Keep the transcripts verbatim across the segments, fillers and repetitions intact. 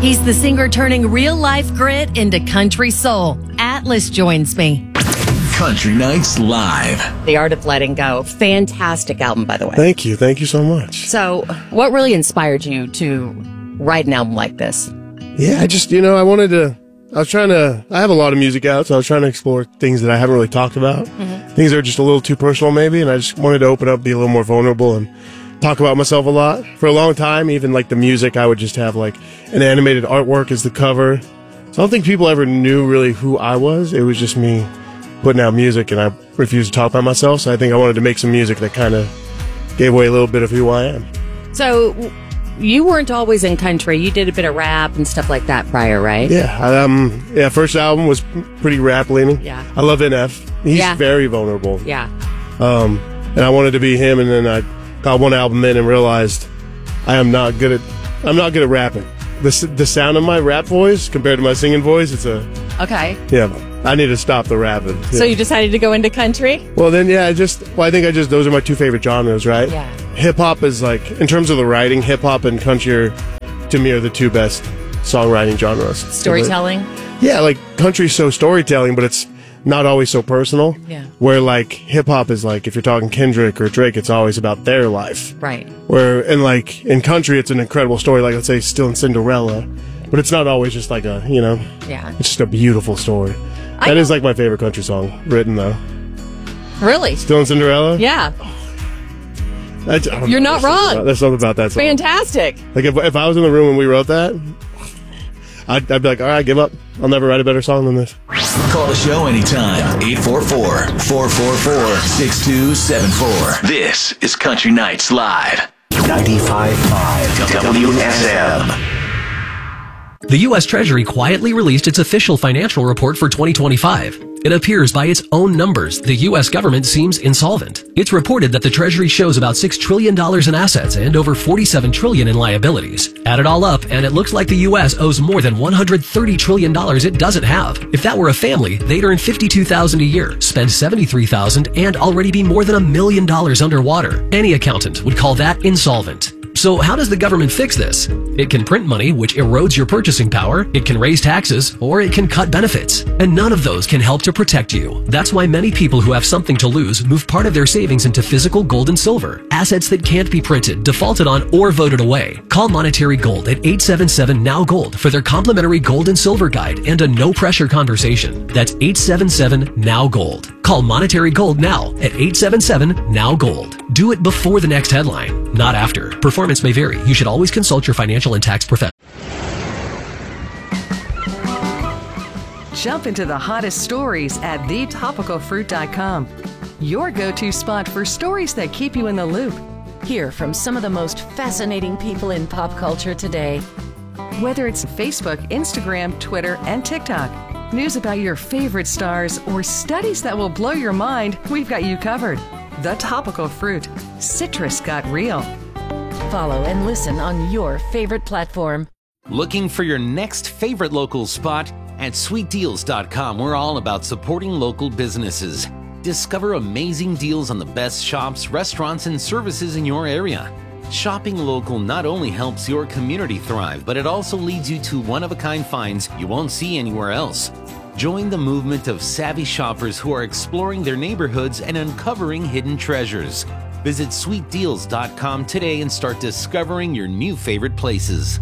He's the singer turning real-life grit into country soul. Atlas joins me. Country Nights Live. The Art of Letting Go. Fantastic album, by the way. Thank you. Thank you so much. So, what really inspired you to write an album like this? Yeah, I just, you know, I wanted to, I was trying to, I have a lot of music out, so I was trying to explore things that I haven't really talked about. Mm-hmm. Things that are just a little too personal, maybe, and I just wanted to open up, be a little more vulnerable, and talk about myself a lot. For a long time, even like the music, I would just have like an animated artwork as the cover. So I don't think people ever knew really who I was. It was just me putting out music, and I refused to talk about myself, so I think I wanted to make some music that kind of gave away a little bit of who I am. So, you weren't always in country. You did a bit of rap and stuff like that prior, right? Yeah, um, yeah, first album was pretty rap-leaning. Yeah. I love N F. He's yeah. very vulnerable. Yeah. Um, and I wanted to be him, and then I got one album in and realized I am not good at, I'm not good at rapping. The, the sound of my rap voice compared to my singing voice, it's a... Okay. Yeah, I need to stop the rapping. Yeah. So you decided to go into country? Well, then, yeah, I just, well, I think I just, those are my two favorite genres, right? Yeah. Hip-hop is like, in terms of the writing, hip-hop and country are, to me, are the two best songwriting genres. Storytelling? Yeah, like, country's so storytelling, but it's not always so personal. Yeah. Where, like, hip-hop is like, if you're talking Kendrick or Drake, it's always about their life. Right. Where, and like, in country, it's an incredible story, like, let's say, Still in Cinderella. But it's not always just like a, you know, yeah. It's just a beautiful story. I that know. is like my favorite country song written, though. Really? Still in Cinderella? Yeah. I, I don't You're know. not there's wrong. Something about, there's something about that song. Fantastic. Like, if, if I was in the room when we wrote that, I'd, I'd be like, all right, give up. I'll never write a better song than this. Call the show anytime. eight four four, four four four, six two seven four. This is Country Nights Live. ninety-five point five W S M. The U S Treasury quietly released its official financial report for twenty twenty-five. It appears by its own numbers, the U S government seems insolvent. It's reported that the Treasury shows about six trillion dollars in assets and over forty-seven trillion dollars in liabilities. Add it all up, and it looks like the U S owes more than one hundred thirty trillion dollars it doesn't have. If that were a family, they'd earn fifty-two thousand dollars a year, spend seventy-three thousand dollars, and already be more than a million dollars underwater. Any accountant would call that insolvent. So how does the government fix this? It can print money, which erodes your purchasing power, it can raise taxes, or it can cut benefits. And none of those can help to protect you. That's why many people who have something to lose move part of their savings into physical gold and silver, assets that can't be printed, defaulted on, or voted away. Call Monetary Gold at eight seven seven N O W Gold for their complimentary gold and silver guide and a no-pressure conversation. That's eight seven seven N O W Gold. Call Monetary Gold now at eight seven seven N O W Gold. Do it before the next headline, not after. Performance may vary. You should always consult your financial and tax professional. Jump into the hottest stories at the topical fruit dot com. Your go-to spot for stories that keep you in the loop. Hear from some of the most fascinating people in pop culture today. Whether it's Facebook, Instagram, Twitter, and TikTok, news about your favorite stars, or studies that will blow your mind, we've got you covered. The Topical Fruit. Citrus got real. Follow and listen on your favorite platform. Looking for your next favorite local spot? At sweet deals dot com, we're all about supporting local businesses. Discover amazing deals on the best shops, restaurants, and services in your area. Shopping local not only helps your community thrive, but it also leads you to one-of-a-kind finds you won't see anywhere else. Join the movement of savvy shoppers who are exploring their neighborhoods and uncovering hidden treasures. Visit sweet deals dot com today and start discovering your new favorite places.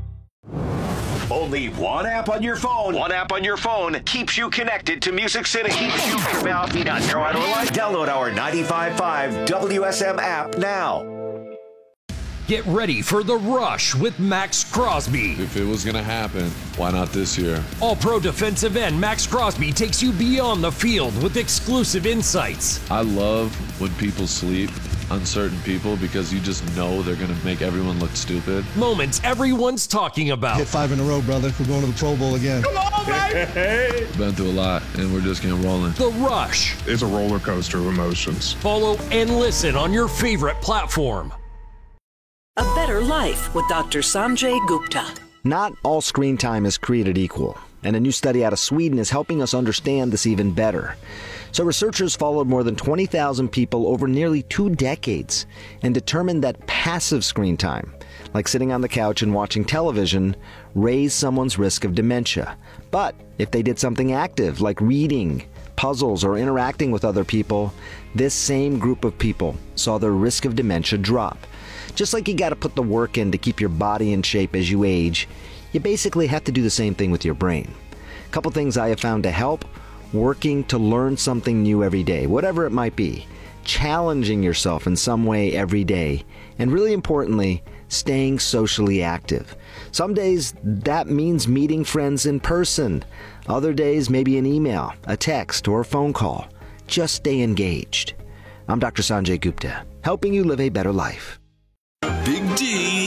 Only one app on your phone. One app on your phone keeps you connected to Music City. Keeps you from being on your auto line. Download our ninety-five point five W S M app now. Get ready for The Rush with Max Crosby. If it was going to happen, why not this year? All-pro defensive end Max Crosby takes you beyond the field with exclusive insights. I love when people sleep, uncertain people, because you just know they're going to make everyone look stupid. Moments everyone's talking about. Hit five in a row, brother. We're going to the Pro Bowl again. Come on, baby! Been through a lot, and we're just getting rolling. The Rush. It's a roller coaster of emotions. Follow and listen on your favorite platform. A Better Life with Doctor Sanjay Gupta. Not all screen time is created equal, and a new study out of Sweden is helping us understand this even better. So researchers followed more than twenty thousand people over nearly two decades and determined that passive screen time, like sitting on the couch and watching television, raise someone's risk of dementia. But if they did something active, like reading, puzzles, or interacting with other people, this same group of people saw their risk of dementia drop. Just like you got to put the work in to keep your body in shape as you age, you basically have to do the same thing with your brain. A couple things I have found to help: working to learn something new every day, whatever it might be, challenging yourself in some way every day, and really importantly, staying socially active. Some days that means meeting friends in person. Other days, maybe an email, a text, or a phone call. Just stay engaged. I'm Doctor Sanjay Gupta, helping you live a better life. Big D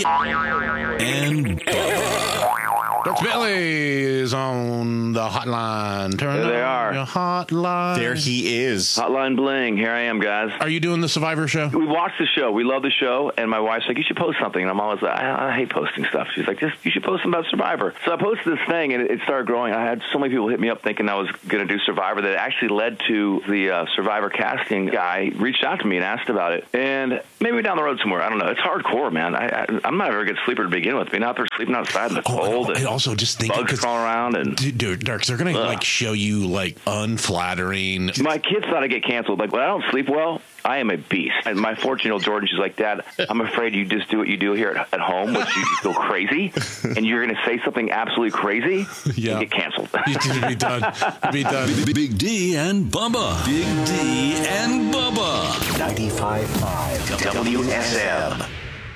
and Doctor Billy is on the hotline. Turn there they are. Your hotline. There he is. Hotline bling. Here I am, guys. Are you doing the Survivor show? We watched the show. We love the show. And my wife's like, you should post something. And I'm always like, I, I hate posting stuff. She's like, just you should post something about Survivor. So I posted this thing, and it, it started growing. I had so many people hit me up thinking I was going to do Survivor that it actually led to the uh, Survivor casting guy reached out to me and asked about it. And maybe down the road somewhere. I don't know. It's hardcore, man. I, I, I'm not a very good sleeper to begin with. Being out there sleeping outside in the oh, cold. And, and also just thinking, bugs crawling around. And dude, Dirk, they're going to like show you like unflattering. My kids thought I'd get canceled. Like, when I don't sleep well, I am a beast. And my fourteen-year-old Jordan, she's like, Dad, I'm afraid you just do what you do here at, at home, which you go crazy, and you're going to say something absolutely crazy yeah. and get canceled. You'd be done. You'd be done. Big, Big D and Bubba. Big D and Bubba. ninety-five point five W S M.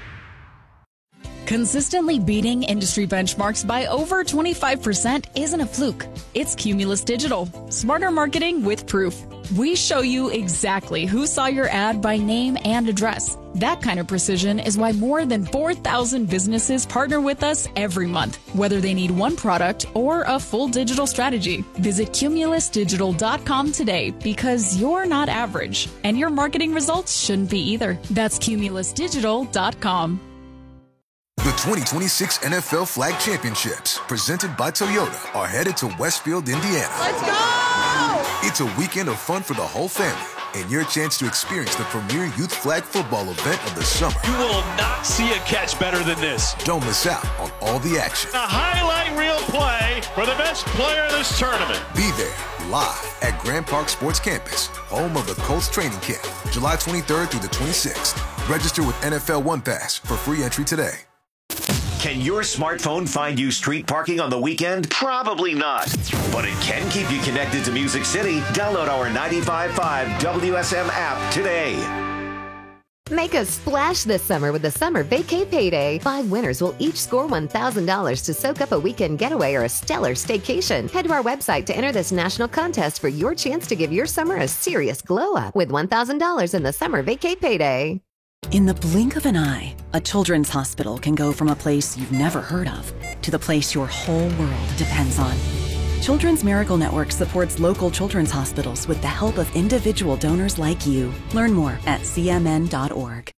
Consistently beating industry benchmarks by over twenty-five percent isn't a fluke. It's Cumulus Digital. Smarter marketing with proof. We show you exactly who saw your ad by name and address. That kind of precision is why more than four thousand businesses partner with us every month, whether they need one product or a full digital strategy. Visit cumulus digital dot com today, because you're not average, and your marketing results shouldn't be either. That's cumulus digital dot com. The twenty twenty-six N F L Flag Championships, presented by Toyota, are headed to Westfield, Indiana. Let's go! It's a weekend of fun for the whole family, and your chance to experience the premier youth flag football event of the summer. You will not see a catch better than this. Don't miss out on all the action. A highlight reel play for the best player in this tournament. Be there, live at Grand Park Sports Campus, home of the Colts training camp, July twenty-third through the twenty-sixth. Register with N F L One Pass for free entry today. Can your smartphone find you street parking on the weekend? Probably not. But it can keep you connected to Music City. Download our ninety-five point five W S M app today. Make a splash this summer with the Summer Vacay Payday. Five winners will each score one thousand dollars to soak up a weekend getaway or a stellar staycation. Head to our website to enter this national contest for your chance to give your summer a serious glow up with one thousand dollars in the Summer Vacay Payday. In the blink of an eye, a children's hospital can go from a place you've never heard of to the place your whole world depends on. Children's Miracle Network supports local children's hospitals with the help of individual donors like you. Learn more at C M N dot org.